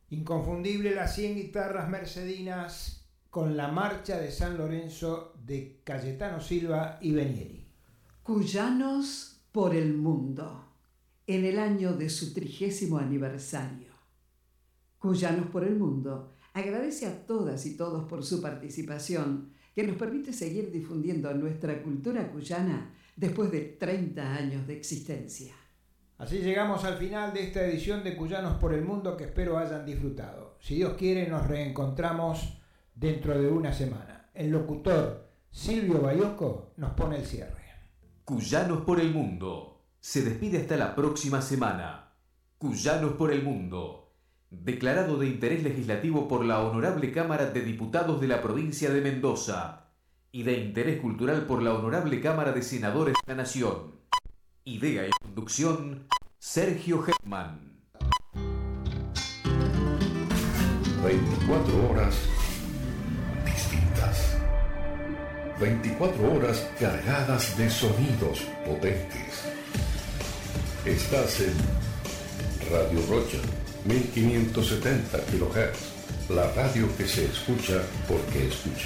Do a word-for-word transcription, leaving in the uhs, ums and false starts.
Inconfundible las cien guitarras mercedinas con la marcha de San Lorenzo de Cayetano Silva y Benieri. Cuyanos por el mundo, en el año de su trigésimo aniversario. Cuyanos por el mundo agradece a todas y todos por su participación, que nos permite seguir difundiendo nuestra cultura cuyana después de treinta años de existencia. Así llegamos al final de esta edición de Cuyanos por el Mundo, que espero hayan disfrutado. Si Dios quiere, nos reencontramos dentro de una semana. El locutor Silvio Baiocco nos pone el cierre. Cuyanos por el Mundo se despide hasta la próxima semana. Cuyanos por el Mundo, declarado de interés legislativo por la Honorable Cámara de Diputados de la Provincia de Mendoza y de interés cultural por la Honorable Cámara de Senadores de la Nación. Idea y conducción, Sergio Hetman. veinticuatro horas distintas. veinticuatro horas cargadas de sonidos potentes. Estás en Radio Rocha, mil quinientos setenta kilohertz. La radio que se escucha porque escucha.